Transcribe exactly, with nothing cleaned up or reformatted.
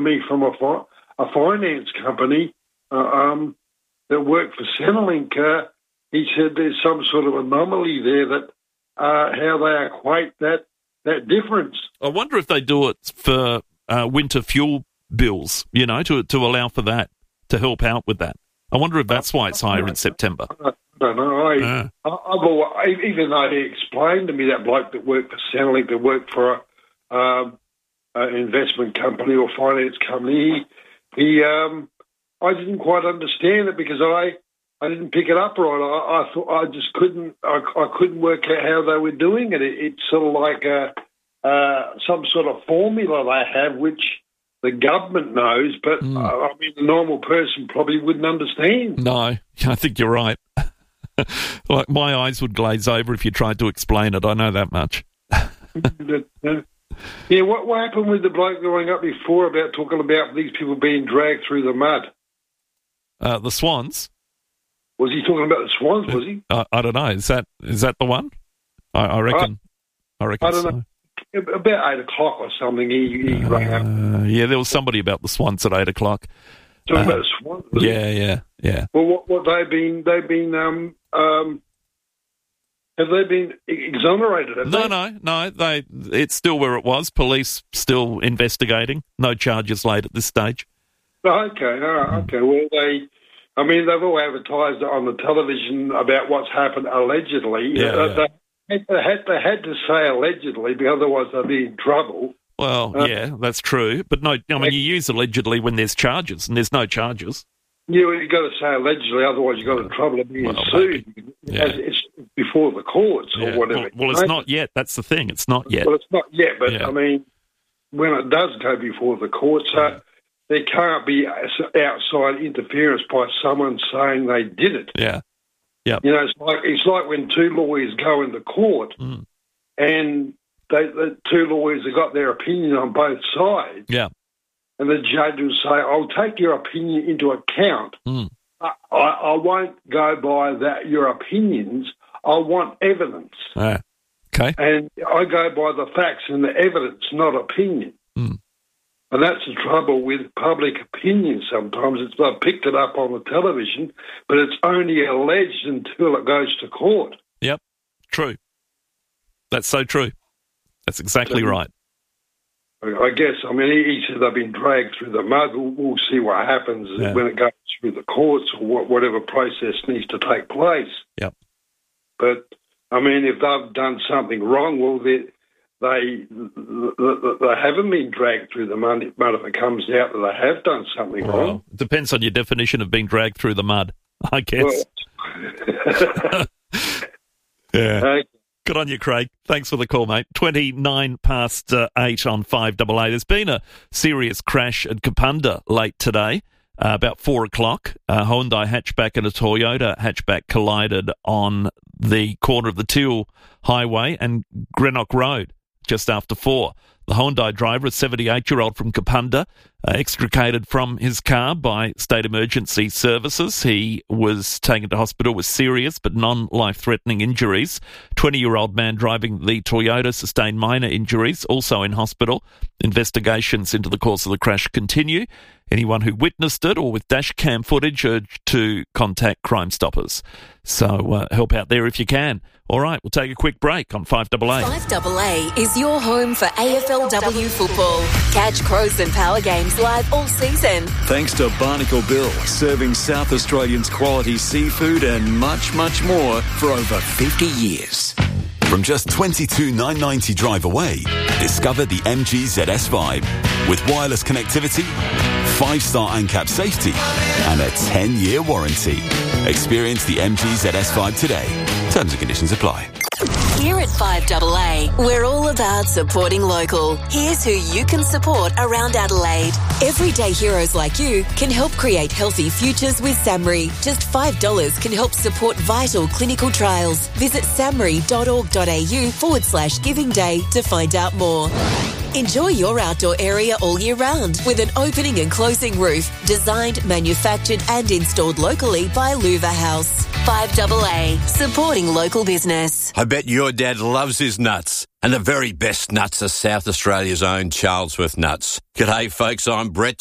me from a, fi- a finance company uh, um, that worked for Centrelink. Uh, he said there's some sort of anomaly there that uh, how they equate that that difference. I wonder if they do it for uh, winter fuel bills, you know, to to allow for that, to help out with that. I wonder if that's why it's higher in September. I don't know. I, uh. I, I've always, even though he explained to me that bloke that worked for Centrelink, that worked for a, um, an investment company or finance company, he, he um, I didn't quite understand it because I, I didn't pick it up right. I, I thought I just couldn't. I, I couldn't work out how they were doing it. it it's sort of like a, uh, some sort of formula they have, which the government knows, but mm. uh, I mean, the normal person probably wouldn't understand. No, I think you're right. Like my eyes would glaze over if you tried to explain it. I know that much. Yeah, what, what happened with the bloke going up before about talking about these people being dragged through the mud? Uh, the Swans. Was he talking about the Swans? Was he? Uh, I don't know. Is that is that the one? I, I reckon. I, I reckon. I don't so. know. About eight o'clock or something, he, he uh, rang up. Yeah, there was somebody about the Swans at eight o'clock. Talking uh, about the Swans. Yeah, it? yeah, yeah. Well, what, what they've been, they've been, um, um, have they been exonerated? Have no, they? no, no. They, it's still where it was. Police still investigating. No charges laid at this stage. Oh, okay, all right, okay. Well, they, I mean, they've all advertised on the television about what's happened allegedly. Yeah, uh, yeah. They, They had, they had to say allegedly, because otherwise they'd be in trouble. Well, uh, yeah, that's true. But no, I mean, you use allegedly when there's charges, and there's no charges. Yeah, well, you've got to say allegedly, otherwise you've got in trouble of being well, sued. Yeah. It's before the courts yeah. or whatever. Well, well, it's not yet. That's the thing. It's not yet. Well, it's not yet, but, yeah. I mean, when it does go before the courts, uh, there can't be outside interference by someone saying they did it. Yeah. Yeah, you know, it's like it's like when two lawyers go into court, mm. and they, the two lawyers have got their opinion on both sides. Yeah, and the judge will say, "I'll take your opinion into account. Mm. I, I, I won't go by that your opinions. I want evidence." Uh, okay, and I go by the facts and the evidence, not opinion. Mm. And that's the trouble with public opinion sometimes. It's they've picked it up on the television, but it's only alleged until it goes to court. Yep, true. That's so true. That's exactly so, right. I guess, I mean, he said they've been dragged through the mud. We'll, we'll see what happens yeah. when it goes through the courts or whatever process needs to take place. Yep. But, I mean, if they've done something wrong, well, they... They they haven't been dragged through the mud if it comes out that they have done something well, wrong. It depends on your definition of being dragged through the mud, I guess. Well. yeah. Okay. Good on you, Craig. Thanks for the call, mate. twenty-nine past uh, eight on five A A. There's been a serious crash at Kapunda late today. Uh, about four o'clock, a Hyundai hatchback and a Toyota hatchback collided on the corner of the Teal Highway and Greenock Road just after four. The Hyundai driver, a seventy-eight-year-old from Kapunda, uh, extricated from his car by state emergency services. He was taken to hospital with serious but non-life-threatening injuries. twenty-year-old man driving the Toyota sustained minor injuries, also in hospital. Investigations into the cause of the crash continue. Anyone who witnessed it or with dash cam footage urged to contact Crime Stoppers. So uh, help out there if you can. All right, we'll take a quick break on five A A. five A A is your home for A F L W football. Catch Crows and Power games live all season. Thanks to Barnacle Bill, serving South Australians quality seafood and much, much more for over fifty years. From just twenty-two thousand nine hundred ninety drive away, discover the M G Z S Vibe with wireless connectivity, five-star ANCAP safety, and a ten-year warranty. Experience the M G Z S Vibe today. Terms and conditions apply. Here at five A A, we're all about supporting local. Here's who you can support around Adelaide. Everyday heroes like you can help create healthy futures with SAMRI. Just five dollars can help support vital clinical trials. Visit samri.org.au forward slash giving day to find out more. Enjoy your outdoor area all year round with an opening and closing roof designed, manufactured and installed locally by Louver House. five double A, supporting local business. I bet your dad loves his nuts. And the very best nuts are South Australia's own Charlesworth nuts. G'day folks, I'm Brett.